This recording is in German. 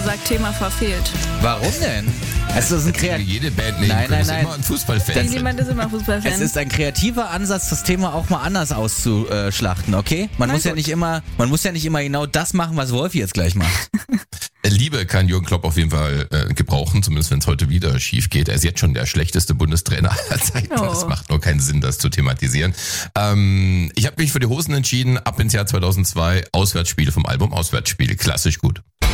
sagt Thema verfehlt. Warum denn? Es ist ein Jede Band nehmen Nein, können, nein, ist nein. immer ein Fußballfan. Irgendjemand ist immer Fußballfan. Es ist ein kreativer Ansatz, das Thema auch mal anders auszuschlachten, okay? Man muss ja nicht immer genau das machen, was Wolfi jetzt gleich macht. Liebe kann Jürgen Klopp auf jeden Fall gebrauchen, zumindest wenn es heute wieder schief geht. Er ist jetzt schon der schlechteste Bundestrainer aller Zeiten. Oh. Das macht nur keinen Sinn, das zu thematisieren. Ich habe mich für die Hosen entschieden, ab ins Jahr 2002, Auswärtsspiele vom Album Auswärtsspiele. Klassisch gut.